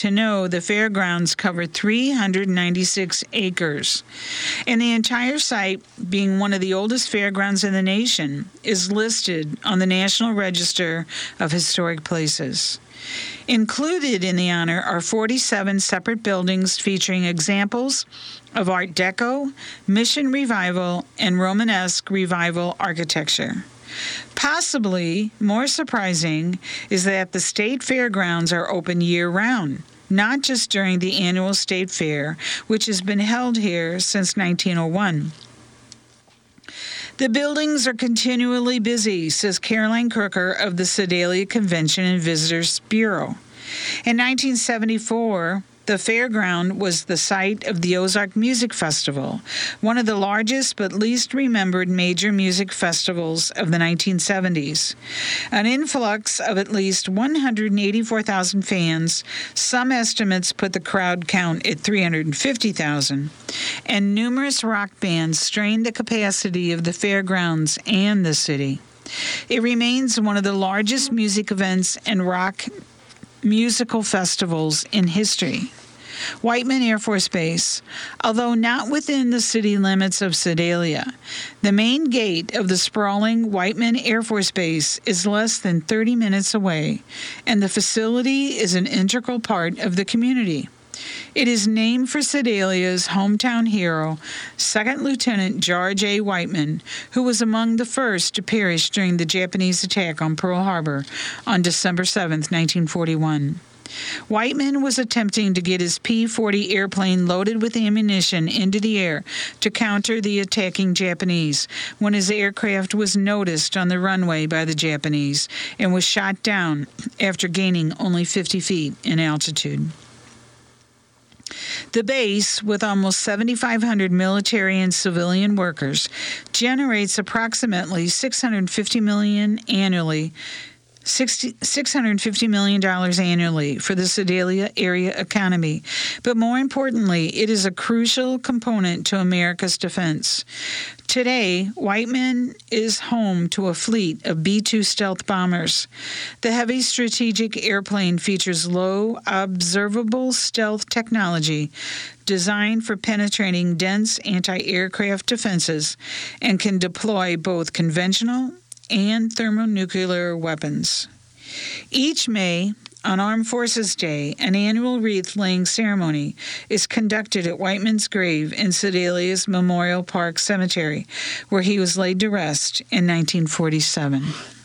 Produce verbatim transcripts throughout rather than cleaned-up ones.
To know, the fairgrounds cover three hundred ninety-six acres, and the entire site, being one of the oldest fairgrounds in the nation, is listed on the National Register of Historic Places. Included in the honor are forty-seven separate buildings featuring examples of Art Deco, Mission Revival, and Romanesque Revival architecture. Possibly more surprising is that the state fairgrounds are open year-round, not just during the annual state fair, which has been held here since nineteen oh one. The buildings are continually busy, says Caroline Crooker of the Sedalia Convention and Visitors Bureau. In nineteen seventy-four, the fairground was the site of the Ozark Music Festival, one of the largest but least remembered major music festivals of the nineteen seventies. An influx of at least one hundred eighty-four thousand fans, some estimates put the crowd count at three hundred fifty thousand, and numerous rock bands strained the capacity of the fairgrounds and the city. It remains one of the largest music events and rock musical festivals in history. Whiteman Air Force Base, although not within the city limits of Sedalia, the main gate of the sprawling Whiteman Air Force Base is less than thirty minutes away, and the facility is an integral part of the community. It is named for Sedalia's hometown hero, Second Lieutenant George A. Whiteman, who was among the first to perish during the Japanese attack on Pearl Harbor on December seventh, nineteen forty-one. Whiteman was attempting to get his P forty airplane loaded with ammunition into the air to counter the attacking Japanese when his aircraft was noticed on the runway by the Japanese and was shot down after gaining only fifty feet in altitude. The base, with almost seventy-five hundred military and civilian workers, generates approximately six hundred fifty million dollars annually, six hundred fifty million dollars annually for the Sedalia area economy. But more importantly, it is a crucial component to America's defense. Today, Whiteman is home to a fleet of B two stealth bombers. The heavy strategic airplane features low observable stealth technology designed for penetrating dense anti-aircraft defenses and can deploy both conventional and thermonuclear weapons. Each May, on Armed Forces Day, an annual wreath-laying ceremony is conducted at Whiteman's grave in Sedalia's Memorial Park Cemetery, where he was laid to rest in nineteen forty-seven.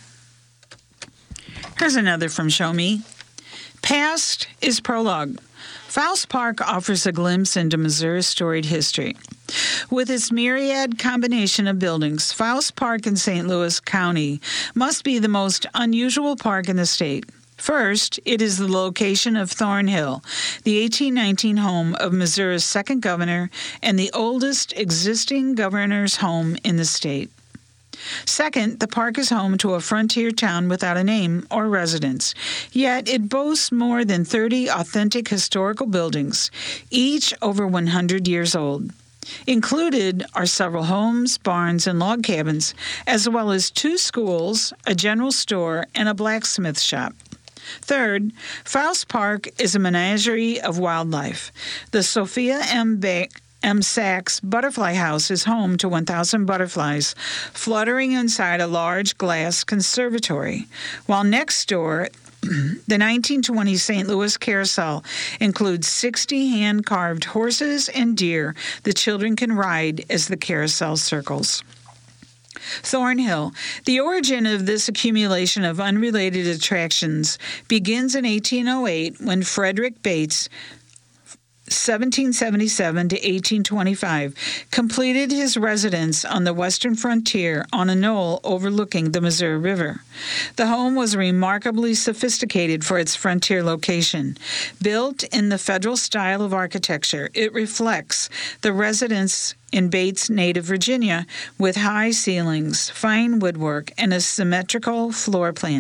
Here's another from Show Me. Past is prologue. Faust Park offers a glimpse into Missouri's storied history. With its myriad combination of buildings, Faust Park in Saint Louis County must be the most unusual park in the state. First, it is the location of Thornhill, the eighteen nineteen home of Missouri's second governor and the oldest existing governor's home in the state. Second, the park is home to a frontier town without a name or residence, yet it boasts more than thirty authentic historical buildings, each over one hundred years old. Included are several homes, barns, and log cabins, as well as two schools, a general store, and a blacksmith shop. Third, Faust Park is a menagerie of wildlife. The Sophia M. Ba- M. Sachs Butterfly House is home to one thousand butterflies fluttering inside a large glass conservatory, while next door, the nineteen twenty Saint Louis Carousel includes sixty hand-carved horses and deer the children can ride as the carousel circles. Thornhill. The origin of this accumulation of unrelated attractions begins in eighteen oh eight when Frederick Bates, seventeen seventy-seven to eighteen twenty-five, completed his residence on the western frontier on a knoll overlooking the Missouri River. The home was remarkably sophisticated for its frontier location. Built in the federal style of architecture, it reflects the residence in Bates' native Virginia with high ceilings, fine woodwork, and a symmetrical floor plan.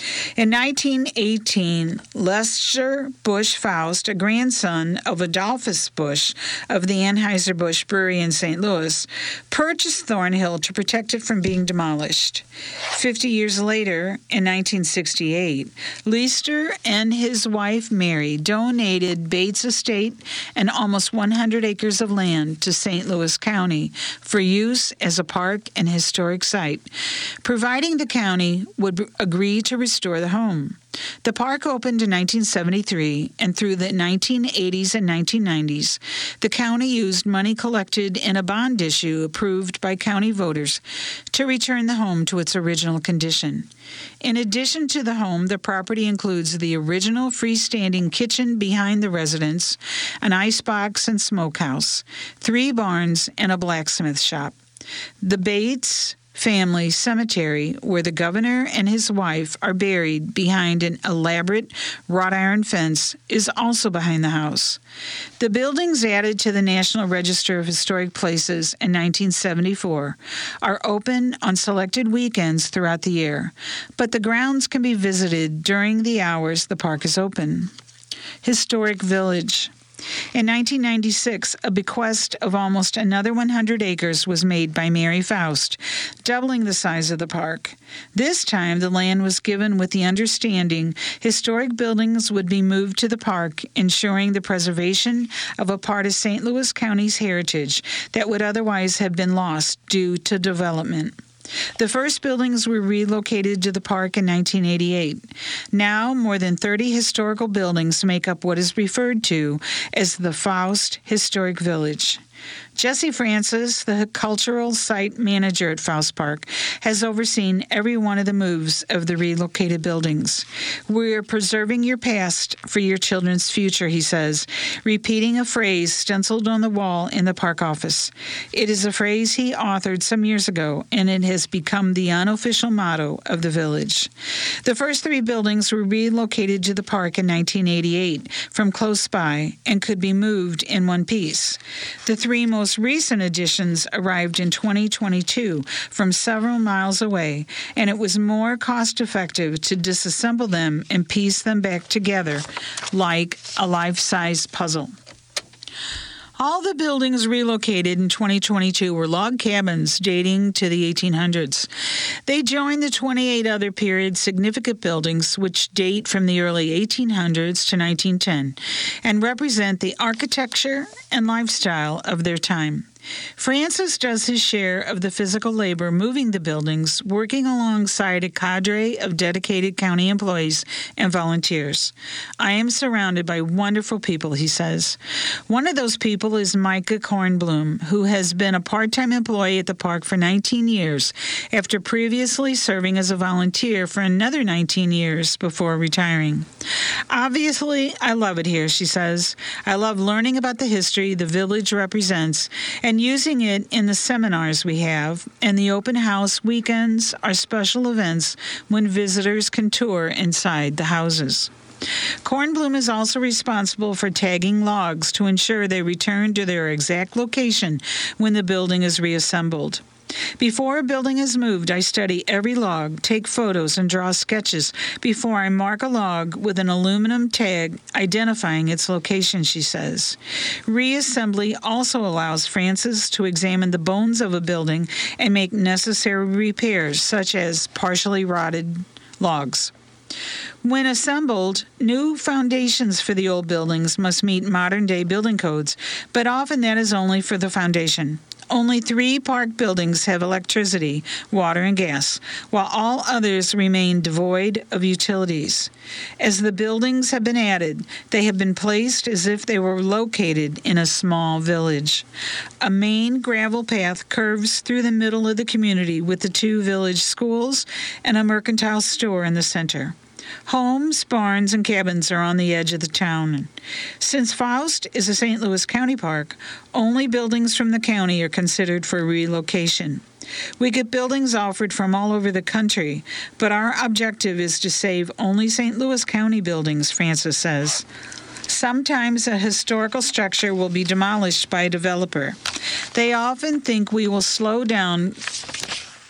In nineteen eighteen, Lester Bush Faust, a grandson of Adolphus Bush of the Anheuser-Busch Brewery in Saint Louis, purchased Thornhill to protect it from being demolished. Fifty years later, in nineteen sixty-eight, Lester and his wife Mary donated Bates Estate and almost one hundred acres of land to Saint Louis County for use as a park and historic site, providing the county would agree to restore the home. The park opened in nineteen seventy-three, and through the nineteen eighties and nineteen nineties, the county used money collected in a bond issue approved by county voters to return the home to its original condition. In addition to the home, the property includes the original freestanding kitchen behind the residence, an icebox and smokehouse, three barns, and a blacksmith shop. The Bates family cemetery, where the governor and his wife are buried behind an elaborate wrought iron fence, is also behind the house. The buildings added to the National Register of Historic Places in nineteen seventy-four are open on selected weekends throughout the year, but the grounds can be visited during the hours the park is open. Historic Village. In nineteen ninety-six, a bequest of almost another one hundred acres was made by Mary Faust, doubling the size of the park. This time, the land was given with the understanding historic buildings would be moved to the park, ensuring the preservation of a part of Saint Louis County's heritage that would otherwise have been lost due to development. The first buildings were relocated to the park in nineteen eighty-eight. Now, more than thirty historical buildings make up what is referred to as the Faust Historic Village. Jesse Francis, the cultural site manager at Faust Park, has overseen every one of the moves of the relocated buildings. "We are preserving your past for your children's future," he says, repeating a phrase stenciled on the wall in the park office. It is a phrase he authored some years ago, and it has become the unofficial motto of the village. The first three buildings were relocated to the park in nineteen eighty-eight from close by and could be moved in one piece. The three most recent additions arrived in twenty twenty-two from several miles away, and it was more cost-effective to disassemble them and piece them back together like a life-size puzzle. All the buildings relocated in twenty twenty-two were log cabins dating to the eighteen hundreds. They join the twenty-eight other period significant buildings which date from the early eighteen hundreds to nineteen ten and represent the architecture and lifestyle of their time. Francis does his share of the physical labor moving the buildings, working alongside a cadre of dedicated county employees and volunteers. "I am surrounded by wonderful people," he says. One of those people is Micah Kornblum, who has been a part-time employee at the park for nineteen years, after previously serving as a volunteer for another nineteen years before retiring. "Obviously, I love it here," she says. "I love learning about the history the village represents and using it in the seminars we have, and the open house weekends are special events when visitors can tour inside the houses." Kornblum is also responsible for tagging logs to ensure they return to their exact location when the building is reassembled. "Before a building is moved, I study every log, take photos, and draw sketches before I mark a log with an aluminum tag identifying its location," she says. Reassembly also allows Francis to examine the bones of a building and make necessary repairs, such as partially rotted logs. When assembled, new foundations for the old buildings must meet modern-day building codes, but often that is only for the foundation. Only three park buildings have electricity, water, and gas, while all others remain devoid of utilities. As the buildings have been added, they have been placed as if they were located in a small village. A main gravel path curves through the middle of the community with the two village schools and a mercantile store in the center. Homes, barns, and cabins are on the edge of the town. Since Faust is a Saint Louis County park, only buildings from the county are considered for relocation. We get buildings offered from all over the country, but our objective is to save only Saint Louis County buildings, Francis says. Sometimes a historical structure will be demolished by a developer. They often think we will slow down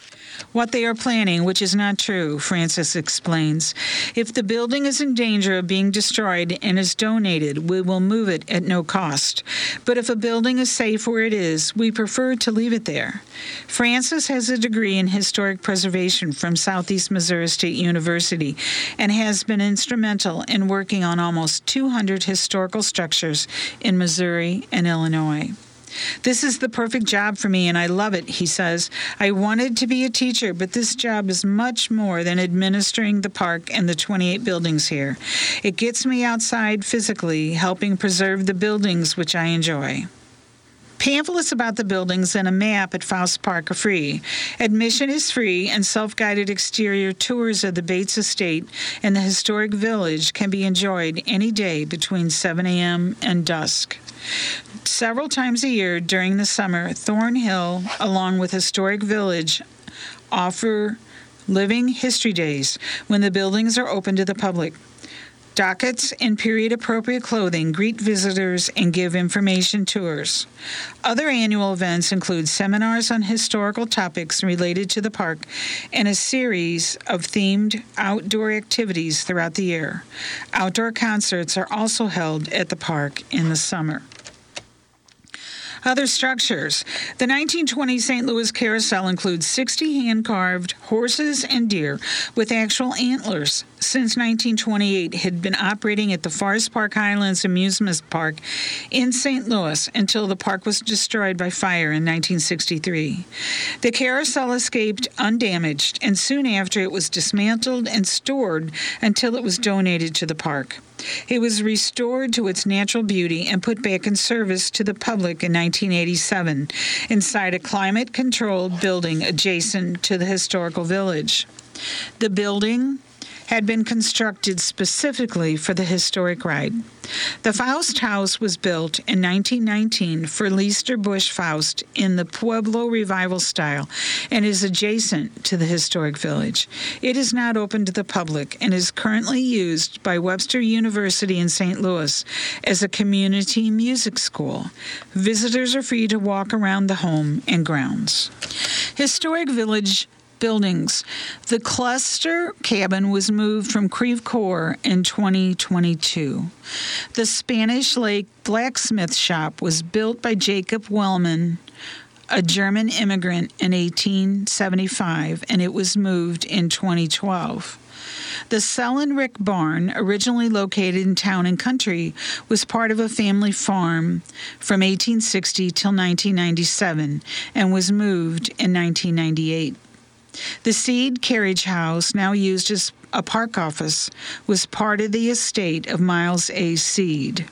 what they are planning, which is not true, Francis explains. If the building is in danger of being destroyed and is donated, we will move it at no cost. But if a building is safe where it is, we prefer to leave it there. Francis has a degree in historic preservation from Southeast Missouri State University and has been instrumental in working on almost two hundred historical structures in Missouri and Illinois. This is the perfect job for me, and I love it, he says. I wanted to be a teacher, but this job is much more than administering the park and the twenty-eight buildings here. It gets me outside physically, helping preserve the buildings, which I enjoy. Pamphlets about the buildings and a map at Faust Park are free. Admission is free, and self-guided exterior tours of the Bates Estate and the historic village can be enjoyed any day between seven a.m. and dusk. Several times a year during the summer, Thornhill, along with Historic Village, offer Living History Days when the buildings are open to the public. Dockets and period-appropriate clothing greet visitors and give information tours. Other annual events include seminars on historical topics related to the park and a series of themed outdoor activities throughout the year. Outdoor concerts are also held at the park in the summer. Other structures. The nineteen twenty Saint Louis Carousel includes sixty hand-carved horses and deer with actual antlers. Since nineteen twenty-eight, it had been operating at the Forest Park Highlands Amusement Park in Saint Louis until the park was destroyed by fire in nineteen sixty-three. The carousel escaped undamaged, and soon after it was dismantled and stored until it was donated to the park. It was restored to its natural beauty and put back in service to the public in nineteen eighty-seven inside a climate-controlled building adjacent to the historical village. The building had been constructed specifically for the historic ride. The Faust House was built in nineteen nineteen for Leicester Bush Faust in the Pueblo Revival style and is adjacent to the historic village. It is not open to the public and is currently used by Webster University in Saint Louis as a community music school. Visitors are free to walk around the home and grounds. Historic Village buildings. The cluster cabin was moved from Creve Coeur in twenty twenty-two. The Spanish Lake blacksmith shop was built by Jacob Wellman, a German immigrant, in eighteen seventy-five, and it was moved in twenty twelve. The Sellenrick barn, originally located in Town and Country, was part of a family farm from eighteen sixty till nineteen ninety-seven and was moved in nineteen ninety-eight. The Seed Carriage House, now used as a park office, was part of the estate of Miles A. Seed.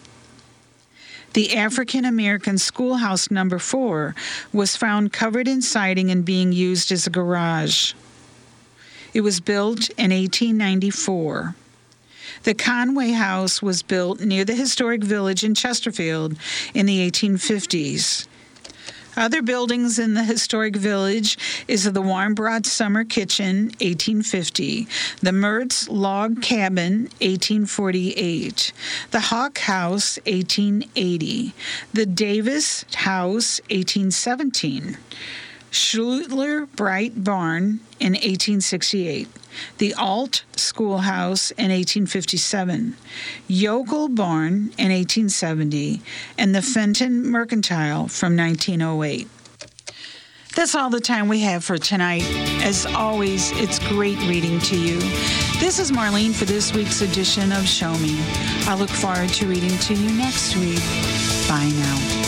The African American Schoolhouse Number Four was found covered in siding and being used as a garage. It was built in eighteen ninety-four. The Conway House was built near the historic village in Chesterfield in the eighteen fifties. Other buildings in the historic village is the Warmbrodt Summer Kitchen, eighteen fifty, the Mertz Log Cabin, eighteen forty-eight, the Hawk House, eighteen eighty, the Davis House, eighteen seventeen, Schlutler Bright Barn in eighteen sixty-eight, the Alt Schoolhouse in eighteen fifty-seven, Yokel Barn in eighteen seventy, and the Fenton Mercantile from nineteen oh eight. That's all the time we have for tonight. As always, it's great reading to you. This is Marlene for this week's edition of Show Me. I look forward to reading to you next week. Bye now.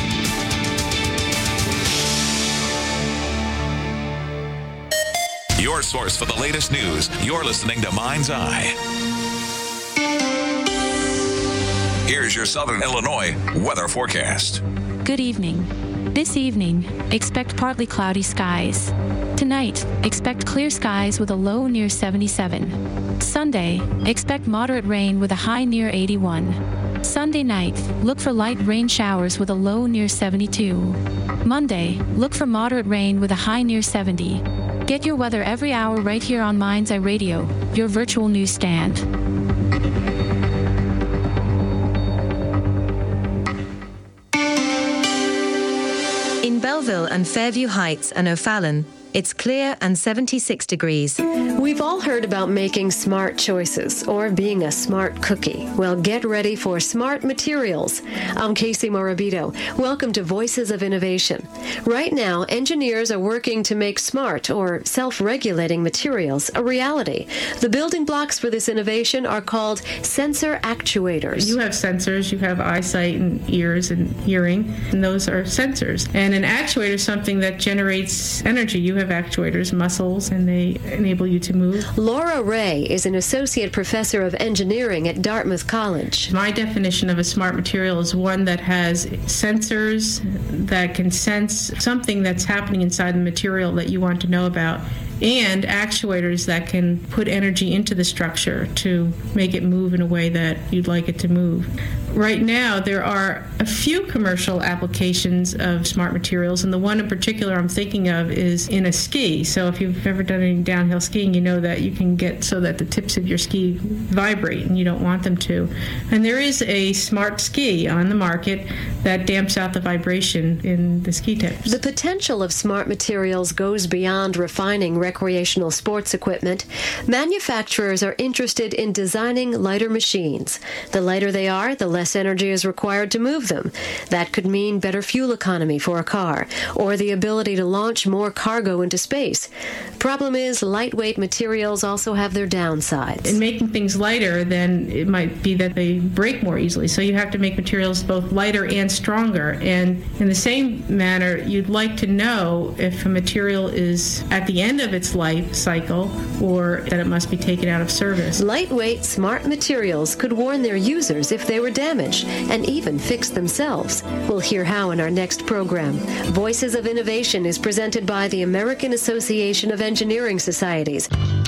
Your source for the latest news. You're listening to Mind's Eye. Here's your Southern Illinois weather forecast. Good evening. This evening, expect partly cloudy skies. Tonight, expect clear skies with a low near seventy-seven. Sunday, expect moderate rain with a high near eighty-one. Sunday night, look for light rain showers with a low near seventy-two. Monday, look for moderate rain with a high near seventy. Get your weather every hour right here on Mind's Eye Radio, your virtual newsstand. In Belleville and Fairview Heights and O'Fallon, It's clear and seventy-six degrees. We've all heard about making smart choices or being a smart cookie. Well, get ready for smart materials. I'm Casey Morabito. Welcome to Voices of Innovation. Right now, engineers are working to make smart or self-regulating materials a reality. The building blocks for this innovation are called sensor actuators. You have sensors, you have eyesight and ears and hearing, and those are sensors. And an actuator is something that generates energy. You have actuators, muscles, and they enable you to move. Laura Ray is an associate professor of engineering at Dartmouth College. My definition of a smart material is one that has sensors that can sense something that's happening inside the material that you want to know about, and actuators that can put energy into the structure to make it move in a way that you'd like it to move. Right now, there are a few commercial applications of smart materials, and the one in particular I'm thinking of is in a ski. So if you've ever done any downhill skiing, you know that you can get so that the tips of your ski vibrate, and you don't want them to. And there is a smart ski on the market that damps out the vibration in the ski tips. The potential of smart materials goes beyond refining recreational sports equipment. Manufacturers are interested in designing lighter machines. The lighter they are, the less energy is required to move them. That could mean better fuel economy for a car, or the ability to launch more cargo into space. Problem is, lightweight materials also have their downsides. In making things lighter, then it might be that they break more easily. So you have to make materials both lighter and stronger. And in the same manner, you'd like to know if a material is at the end of its life cycle or that it must be taken out of service. Lightweight, smart materials could warn their users if they were damaged and even fix themselves. We'll hear how in our next program. Voices of Innovation is presented by the American Association of Engineering Societies.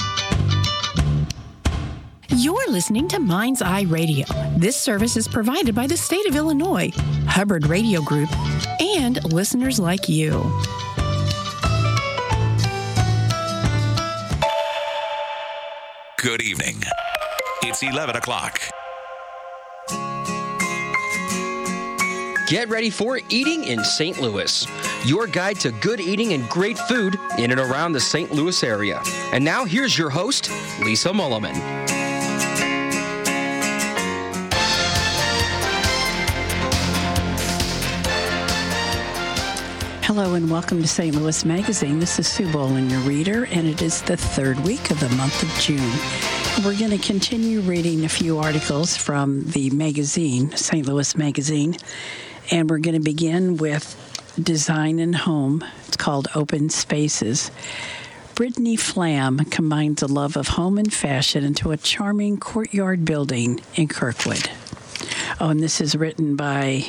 You're listening to Mind's Eye Radio. This service is provided by the state of Illinois, Hubbard Radio Group, and listeners like you. Good evening. It's eleven o'clock. Get ready for Eating in Saint Louis, your guide to good eating and great food in and around the Saint Louis area. And now here's your host, Lisa Mulliman. Hello and welcome to Saint Louis Magazine. This is Sue Boland, your reader, and it is the third week of the month of June. We're going to continue reading a few articles from the magazine, Saint Louis Magazine, and we're going to begin with Design and Home. It's called Open Spaces. Brittany Flam combines a love of home and fashion into a charming courtyard building in Kirkwood. Oh, and this is written by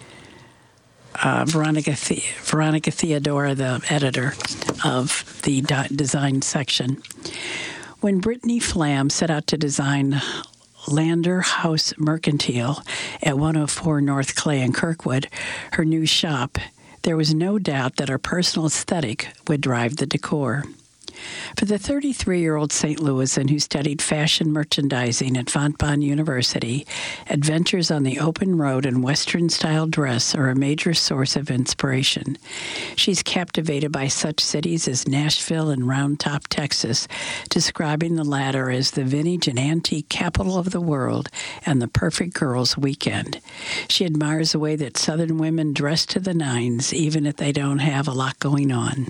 Uh, Veronica the- Veronica Theodora, the editor of the do- design section. When Brittany Flam set out to design Lander House Mercantile at one oh four North Clay in Kirkwood, her new shop, there was no doubt that her personal aesthetic would drive the decor. For the thirty-three-year-old Saint Louisan who studied fashion merchandising at Fontbonne University, adventures on the open road and Western-style dress are a major source of inspiration. She's captivated by such cities as Nashville and Round Top, Texas, describing the latter as the vintage and antique capital of the world and the perfect girls' weekend. She admires the way that Southern women dress to the nines, even if they don't have a lot going on.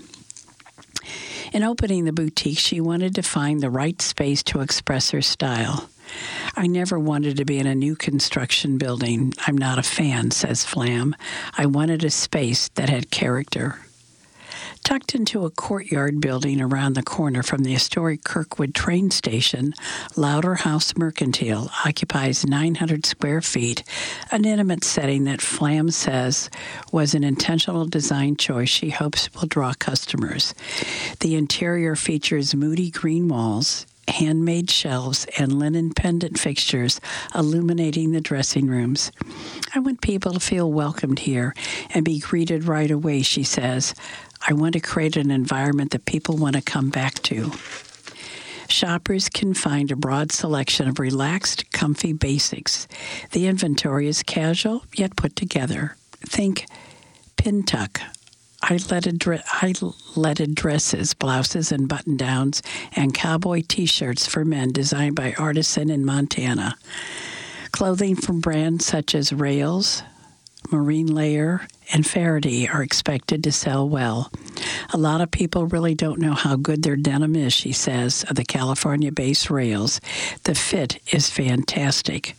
In opening the boutique, she wanted to find the right space to express her style. I never wanted to be in a new construction building. I'm not a fan, says Flam. I wanted a space that had character. Tucked into a courtyard building around the corner from the historic Kirkwood train station, Lauder House Mercantile occupies nine hundred square feet, an intimate setting that Flam says was an intentional design choice she hopes will draw customers. The interior features moody green walls, handmade shelves, and linen pendant fixtures illuminating the dressing rooms. I want people to feel welcomed here and be greeted right away, she says. I want to create an environment that people want to come back to. Shoppers can find a broad selection of relaxed, comfy basics. The inventory is casual, yet put together. Think pin tuck, highlighted, dre- highlighted dresses, blouses, and button-downs, and cowboy T-shirts for men designed by Artisan in Montana. Clothing from brands such as Rails, Marine Layer, and Faraday are expected to sell well. A lot of people really don't know how good their denim is, she says, of the California-based Rails. The fit is fantastic.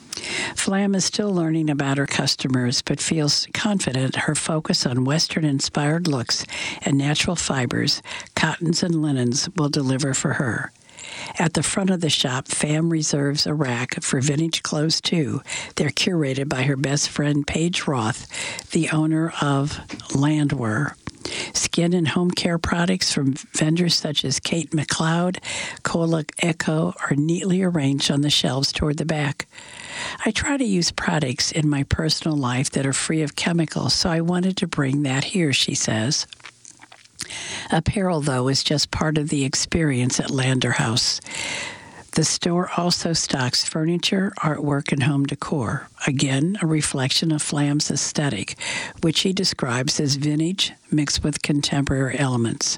Flam is still learning about her customers, but feels confident her focus on Western-inspired looks and natural fibers, cottons and linens will deliver for her. At the front of the shop, Fam reserves a rack for vintage clothes, too. They're curated by her best friend, Paige Roth, the owner of Landwear. Skin and home care products from vendors such as Kate McLeod, Cola Echo are neatly arranged on the shelves toward the back. I try to use products in my personal life that are free of chemicals, so I wanted to bring that here, she says. Apparel, though, is just part of the experience at Lander House. The store also stocks furniture, artwork, and home decor. Again, a reflection of Flam's aesthetic, which he describes as vintage mixed with contemporary elements.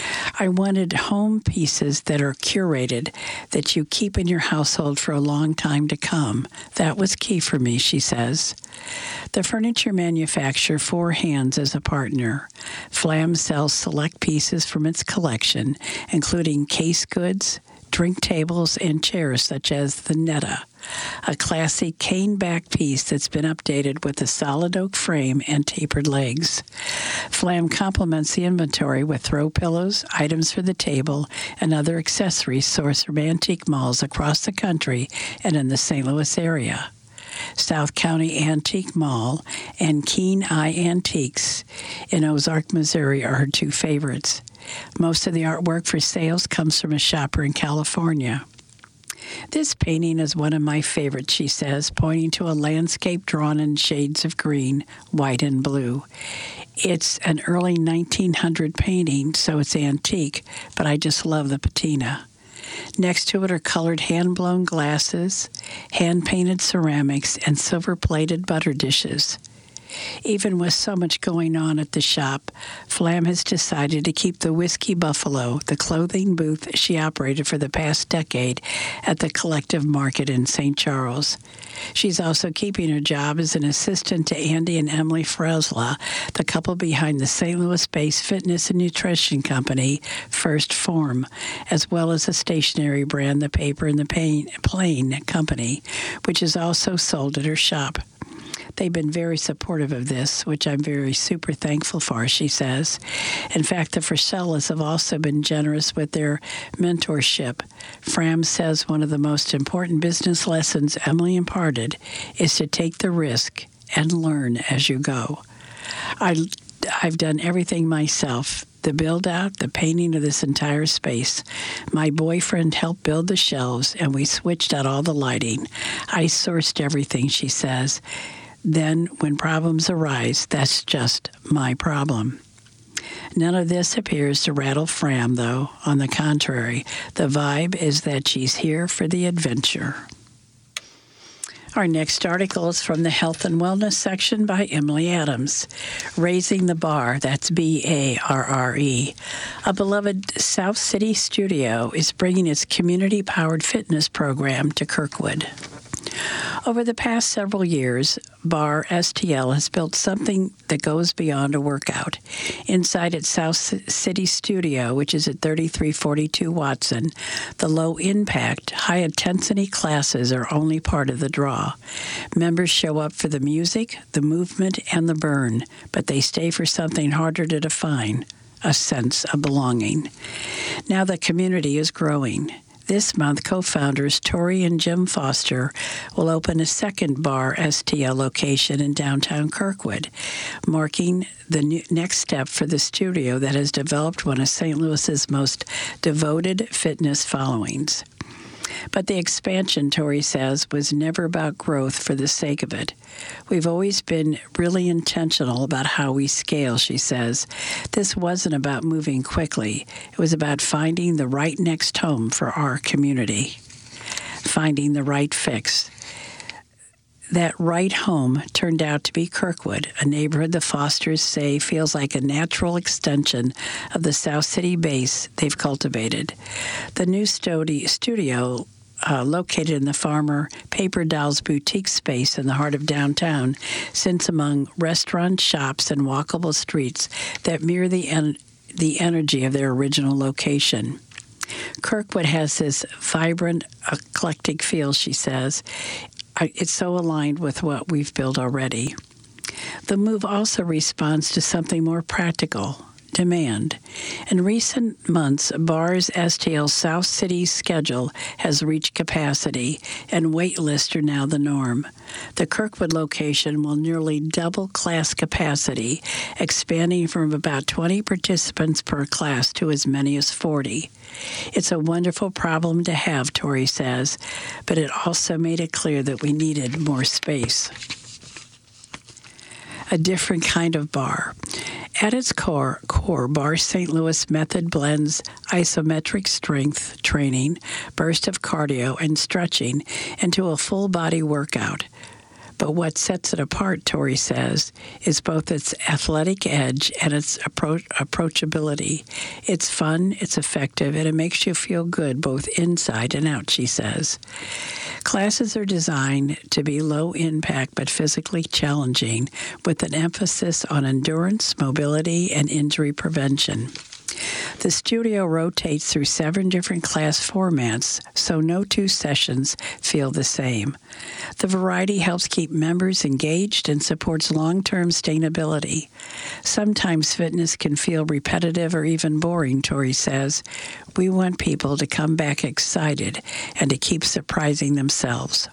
I wanted home pieces that are curated, that you keep in your household for a long time to come. That was key for me, she says. The furniture manufacturer Four Hands is a partner. Flam sells select pieces from its collection, including case goods, drink tables, and chairs such as the Netta, a classy cane-back piece that's been updated with a solid oak frame and tapered legs. Flam complements the inventory with throw pillows, items for the table, and other accessories sourced from antique malls across the country and in the Saint Louis area. South County Antique Mall and Keen Eye Antiques in Ozark, Missouri are her two favorites. Most of the artwork for sales comes from a shopper in California. This painting is one of my favorites, she says, pointing to a landscape drawn in shades of green, white, and blue. It's an early nineteen hundred painting, so it's antique, but I just love the patina. Next to it are colored hand-blown glasses, hand-painted ceramics, and silver-plated butter dishes. Even with so much going on at the shop, Flam has decided to keep the Whiskey Buffalo, the clothing booth she operated for the past decade at the Collective Market in Saint Charles. She's also keeping her job as an assistant to Andy and Emily Fresla, the couple behind the Saint Louis-based fitness and nutrition company First Form, as well as a stationery brand, The Paper and the Pain, Plain Company, which is also sold at her shop. They've been very supportive of this, which I'm very super thankful for, she says. In fact, the Frisellas have also been generous with their mentorship. Fram says one of the most important business lessons Emily imparted is to take the risk and learn as you go. I, I've done everything myself. The build-out, the painting of this entire space. My boyfriend helped build the shelves, and we switched out all the lighting. I sourced everything, she says. Then, when problems arise, that's just my problem. None of this appears to rattle Fram, though. On the contrary, the vibe is that she's here for the adventure. Our next article is from the Health and Wellness section by Emily Adams. Raising the Bar, that's B A R R E. A beloved South City studio is bringing its community-powered fitness program to Kirkwood. Over the past several years, Bar S T L has built something that goes beyond a workout. Inside its South City studio, which is at thirty-three forty-two Watson, the low-impact, high-intensity classes are only part of the draw. Members show up for the music, the movement, and the burn, but they stay for something harder to define, a sense of belonging. Now the community is growing. This month, co-founders Tori and Jim Foster will open a second Bar S T L location in downtown Kirkwood, marking the new next step for the studio that has developed one of Saint Louis's most devoted fitness followings. But the expansion, Tori says, was never about growth for the sake of it. We've always been really intentional about how we scale, she says. This wasn't about moving quickly. It was about finding the right next home for our community, finding the right fix. That right home turned out to be Kirkwood, a neighborhood the Fosters say feels like a natural extension of the South City base they've cultivated. The new studi- studio Uh, located in the Farmer Paper Dolls boutique space in the heart of downtown, sits among restaurants, shops, and walkable streets that mirror the en- the energy of their original location. Kirkwood has this vibrant, eclectic feel, she says. It's so aligned with what we've built already. The move also responds to something more practical: demand. In recent months, Bars S T L South City's schedule has reached capacity, and wait lists are now the norm. The Kirkwood location will nearly double class capacity, expanding from about twenty participants per class to as many as forty. It's a wonderful problem to have, Tori says, but it also made it clear that we needed more space. A different kind of bar. At its core, core, Bar Saint Louis method blends isometric strength training, burst of cardio, and stretching into a full-body workout. But what sets it apart, Tori says, is both its athletic edge and its appro- approachability. It's fun, it's effective, and it makes you feel good both inside and out, she says. Classes are designed to be low impact but physically challenging, with an emphasis on endurance, mobility, and injury prevention. The studio rotates through seven different class formats, so no two sessions feel the same. The variety helps keep members engaged and supports long-term sustainability. Sometimes fitness can feel repetitive or even boring, Tori says. We want people to come back excited and to keep surprising themselves.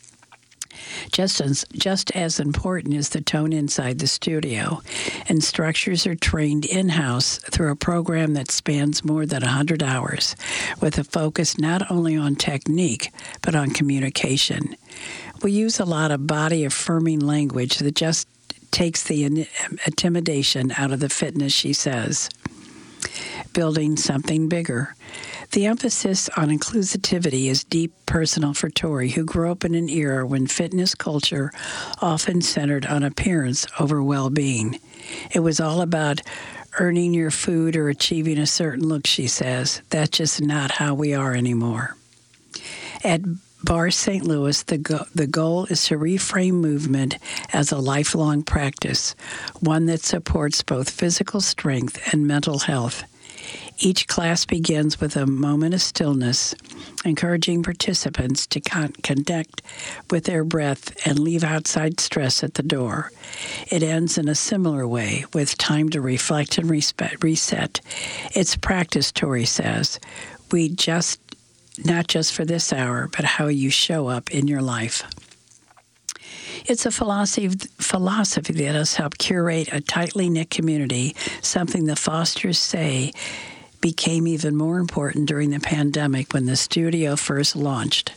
Just as, just as important is the tone inside the studio. Instructors are trained in-house through a program that spans more than one hundred hours, with a focus not only on technique, but on communication. We use a lot of body-affirming language that just takes the in- intimidation out of the fitness, she says. Building something bigger. The emphasis on inclusivity is deep personal for Tori, who grew up in an era when fitness culture often centered on appearance over well-being. It was all about earning your food or achieving a certain look, she says. That's just not how we are anymore. At Bar Saint Louis, the, go- the goal is to reframe movement as a lifelong practice, one that supports both physical strength and mental health. Each class begins with a moment of stillness, encouraging participants to con- connect with their breath and leave outside stress at the door. It ends in a similar way, with time to reflect and respe- reset. It's practice, Tori says. We just, not just for this hour, but how you show up in your life. It's a philosophy, philosophy that has helped curate a tightly knit community, something the Fosters say became even more important during the pandemic when the studio first launched.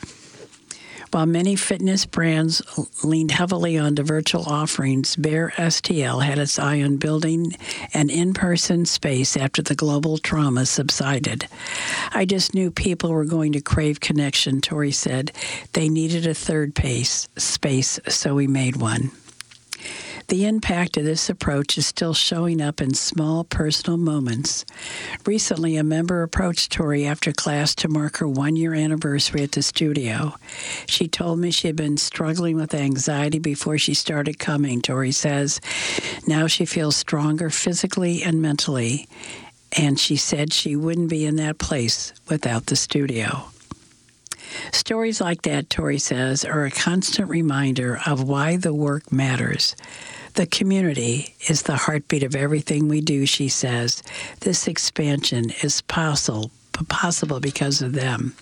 While many fitness brands leaned heavily onto virtual offerings, Bar S T L had its eye on building an in-person space after the global trauma subsided. I just knew people were going to crave connection, Tori said. They needed a third pace, space, so we made one. The impact of this approach is still showing up in small personal moments. Recently, a member approached Tori after class to mark her one-year anniversary at the studio. She told me she had been struggling with anxiety before she started coming, Tori says. Now she feels stronger physically and mentally, and she said she wouldn't be in that place without the studio. Stories like that, Tori says, are a constant reminder of why the work matters. The community is the heartbeat of everything we do, she says. This expansion is possible, possible because of them.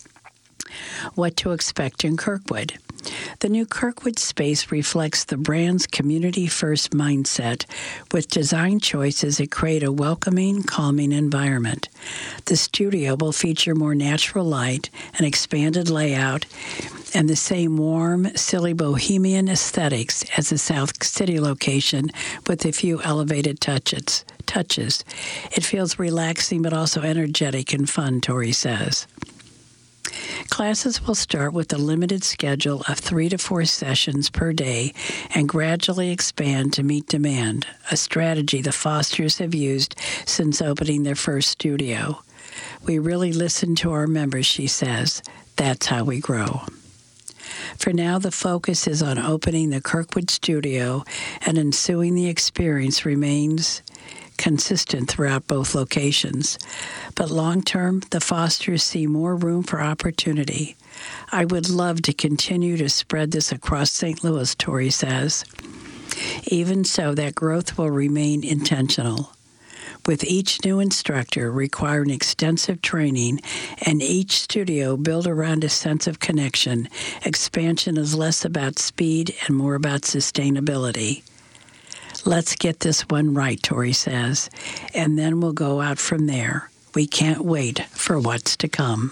What to expect in Kirkwood. The new Kirkwood space reflects the brand's community-first mindset, with design choices that create a welcoming, calming environment. The studio will feature more natural light, an expanded layout, and the same warm, silly bohemian aesthetics as the South City location, with a few elevated touches. touches. It feels relaxing but also energetic and fun, Tori says. Classes will start with a limited schedule of three to four sessions per day and gradually expand to meet demand, a strategy the Fosters have used since opening their first studio. We really listen to our members, she says. That's how we grow. For now, the focus is on opening the Kirkwood studio, and ensuing the experience remains consistent throughout both locations. But long-term, the Fosters see more room for opportunity. I would love to continue to spread this across Saint Louis, Tori says. Even so, that growth will remain intentional, with each new instructor requiring extensive training and each studio built around a sense of connection. Expansion is less about speed and more about sustainability. Let's get this one right, Tori says, and then we'll go out from there. We can't wait for what's to come.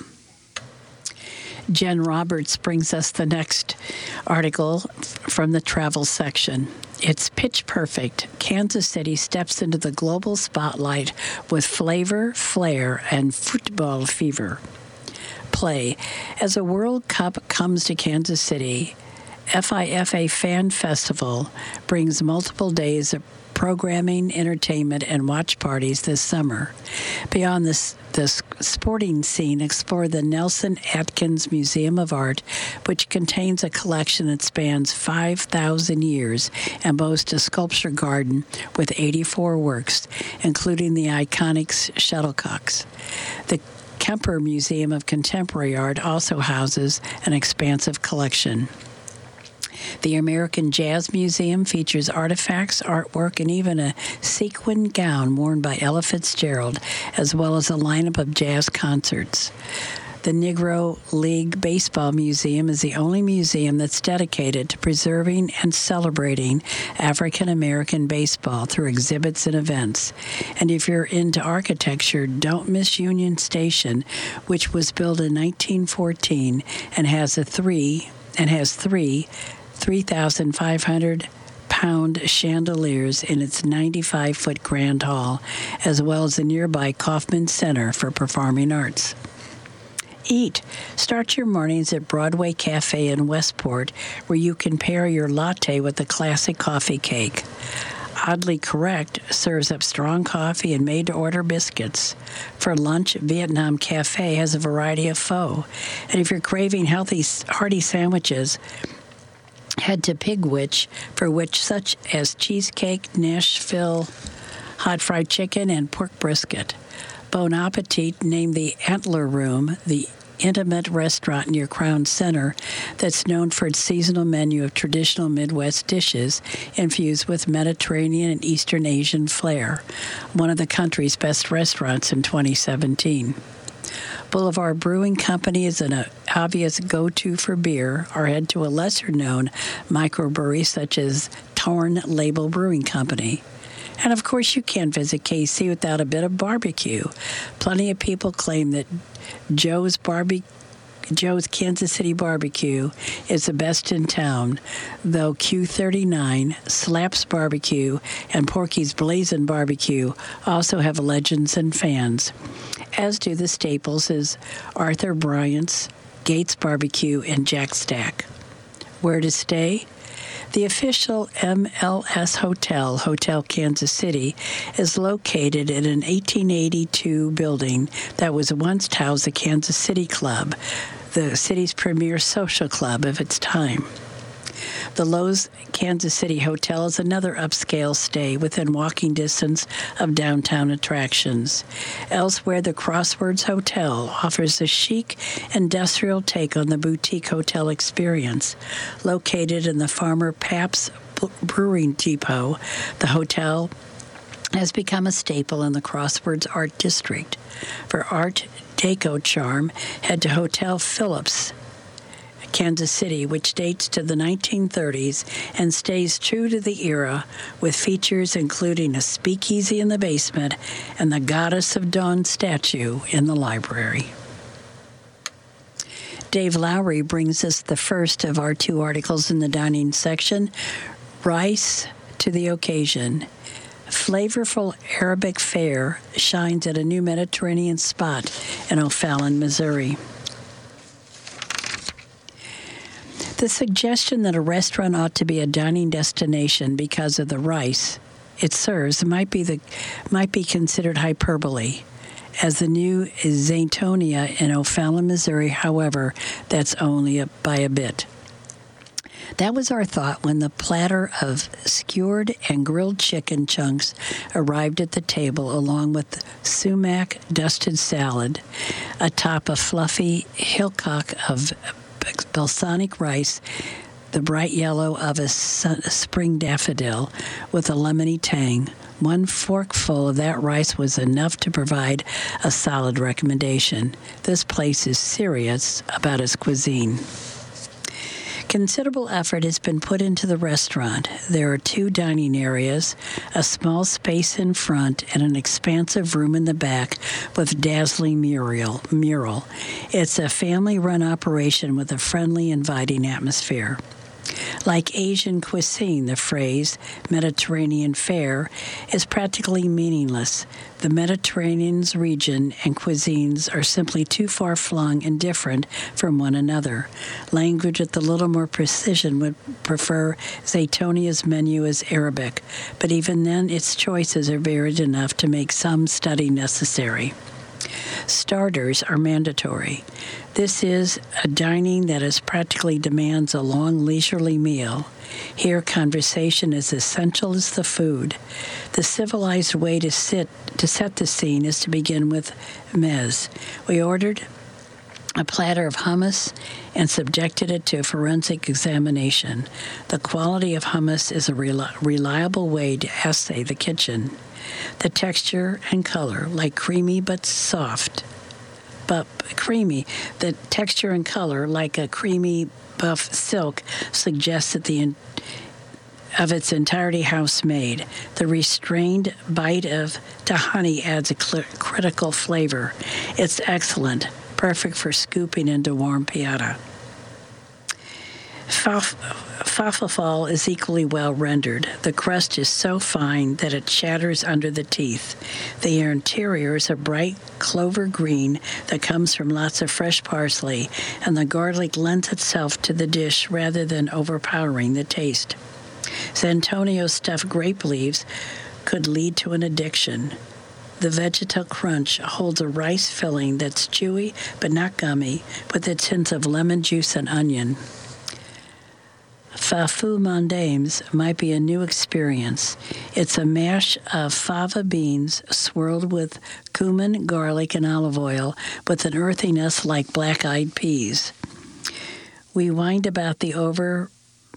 Jen Roberts brings us the next article from the travel section. It's pitch perfect. Kansas City steps into the global spotlight with flavor, flair, and football fever. Play. As a World Cup comes to Kansas City, F I F A Fan Festival brings multiple days of programming, entertainment, and watch parties this summer. Beyond this, this sporting scene, explore the Nelson Atkins Museum of Art, which contains a collection that spans five thousand years and boasts a sculpture garden with eighty-four works, including the iconic shuttlecocks. The Kemper Museum of Contemporary Art also houses an expansive collection. The American Jazz Museum features artifacts, artwork, and even a sequin gown worn by Ella Fitzgerald, as well as a lineup of jazz concerts. The Negro League Baseball Museum is the only museum that's dedicated to preserving and celebrating African American baseball through exhibits and events. And if you're into architecture, don't miss Union Station, which was built in nineteen fourteen and has a three and has three three thousand five hundred pound chandeliers in its ninety-five foot Grand Hall, as well as the nearby Kaufman Center for Performing Arts. Eat. Start your mornings at Broadway Cafe in Westport, where you can pair your latte with a classic coffee cake. Oddly Correct serves up strong coffee and made-to-order biscuits. For lunch, Vietnam Cafe has a variety of pho. And if you're craving healthy, hearty sandwiches, head to Pigwitch, for which such as cheesecake, Nashville hot fried chicken, and pork brisket. Bon Appetit named the Antler Room the intimate restaurant near Crown Center that's known for its seasonal menu of traditional Midwest dishes infused with Mediterranean and Eastern Asian flair, one of the country's best restaurants in twenty seventeen. Boulevard Brewing Company is an obvious go-to for beer, or head to a lesser-known microbrewery such as Torn Label Brewing Company. And of course, you can't visit K C without a bit of barbecue. Plenty of people claim that Joe's Barbie, Joe's Kansas City Barbecue is the best in town, though Q thirty-nine, Slaps Barbecue, and Porky's Blazin' Barbecue also have legends and fans, as do the staples as Arthur Bryant's, Gates Barbecue, and Jack Stack. Where to stay? The official M L S Hotel, Hotel Kansas City, is located in an eighteen eighty-two building that was once housed the Kansas City Club, the city's premier social club of its time. The Lowe's Kansas City Hotel is another upscale stay within walking distance of downtown attractions. Elsewhere, the Crossroads Hotel offers a chic, industrial take on the boutique hotel experience. Located in the Farmer Pabst Brewing Depot, the hotel has become a staple in the Crossroads Art District. For Art Deco charm, head to Hotel Phillips, Kansas City, which dates to the nineteen thirties and stays true to the era, with features including a speakeasy in the basement and the Goddess of Dawn statue in the library. Dave Lowry brings us the first of our two articles in the dining section, Rice to the Occasion. Flavorful Arabic fare shines at a new Mediterranean spot in O'Fallon, Missouri. The suggestion that a restaurant ought to be a dining destination because of the rice it serves might be the might be considered hyperbole. As the new Zaytonia in O'Fallon, Missouri, however, that's only a, by a bit. That was our thought when the platter of skewered and grilled chicken chunks arrived at the table, along with sumac-dusted salad, atop a fluffy hillcock of balsamic rice, the bright yellow of a spring daffodil with a lemony tang. One forkful of that rice was enough to provide a solid recommendation. This place is serious about its cuisine. Considerable effort has been put into the restaurant. There are two dining areas, a small space in front, and an expansive room in the back with dazzling mural. mural. It's a family-run operation with a friendly, inviting atmosphere. Like Asian cuisine, the phrase Mediterranean fare is practically meaningless. The Mediterranean's region and cuisines are simply too far flung and different from one another. Language with a little more precision would prefer Zaytonia's menu as Arabic, but even then its choices are varied enough to make some study necessary. Starters are mandatory. This is a dining that is practically demands a long leisurely meal. Here, conversation is essential as the food. The civilized way to sit to set the scene is to begin with meze. We ordered a platter of hummus and subjected it to a forensic examination. The quality of hummus is a rel- reliable way to assay the kitchen. The texture and color, like creamy but soft, but creamy. The texture and color, like a creamy buff silk, suggests that the in, of its entirety house-made. The restrained bite of tahini adds a cl- critical flavor. It's excellent, perfect for scooping into warm piata. Faf- Falafel is equally well rendered. The crust is so fine that it shatters under the teeth. The interior is a bright clover green that comes from lots of fresh parsley, and the garlic lends itself to the dish rather than overpowering the taste. Zaytonia stuffed grape leaves could lead to an addiction. The vegetal crunch holds a rice filling that's chewy but not gummy, with its hints of lemon juice and onion. Fafu Mondames might be a new experience. It's a mash of fava beans swirled with cumin, garlic, and olive oil with an earthiness like black-eyed peas. We whined about the over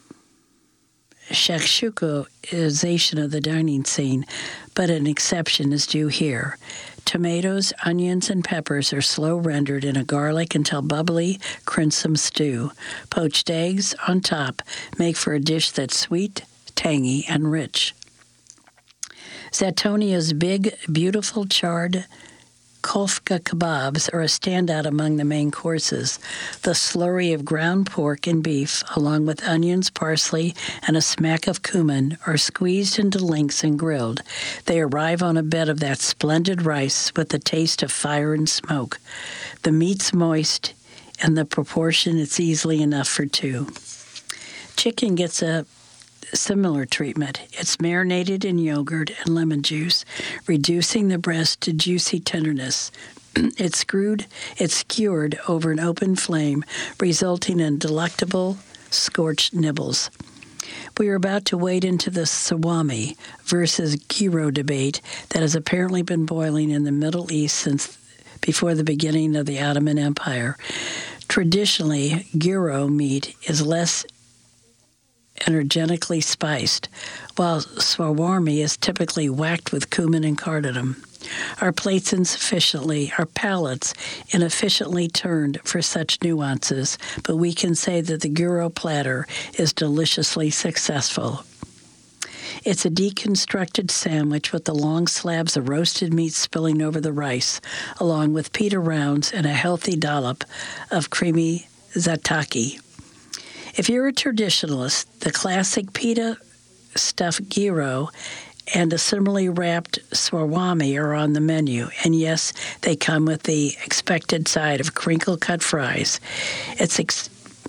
shakshukaization of the dining scene, but an exception is due here. Tomatoes, onions, and peppers are slow rendered in a garlic until bubbly, crimson stew. Poached eggs on top make for a dish that's sweet, tangy, and rich. Zaytonia's big, beautiful charred kofta kebabs are a standout among the main courses. The slurry of ground pork and beef, along with onions, parsley, and a smack of cumin, are squeezed into links and grilled. They arrive on a bed of that splendid rice with the taste of fire and smoke. The meat's moist, and the proportion it's easily enough for two. Chicken gets a similar treatment. It's marinated in yogurt and lemon juice, reducing the breast to juicy tenderness. It's screwed, it's skewered over an open flame, resulting in delectable scorched nibbles. We are about to wade into the sawami versus gyro debate that has apparently been boiling in the Middle East since before the beginning of the Ottoman Empire. Traditionally, gyro meat is less energetically spiced, while shawarma is typically whacked with cumin and cardamom. Our plates insufficiently, our palates inefficiently turned for such nuances, but we can say that the gyro platter is deliciously successful. It's a deconstructed sandwich with the long slabs of roasted meat spilling over the rice, along with pita rounds and a healthy dollop of creamy zataki. If you're a traditionalist, the classic pita stuffed gyro and a similarly wrapped shawarma are on the menu, and yes, they come with the expected side of crinkle-cut fries. It's ex-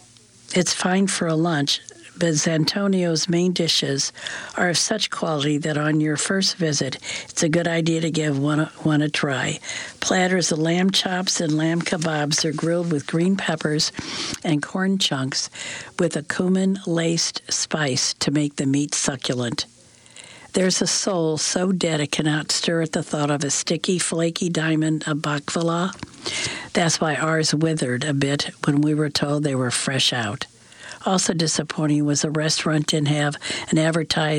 It's fine for a lunch, but Zantonio's main dishes are of such quality that on your first visit, it's a good idea to give one a, one a try. Platters of lamb chops and lamb kebabs are grilled with green peppers and corn chunks with a cumin-laced spice to make the meat succulent. There's a soul so dead it cannot stir at the thought of a sticky, flaky diamond of baklava. That's why ours withered a bit when we were told they were fresh out. Also disappointing was the restaurant didn't have an advertised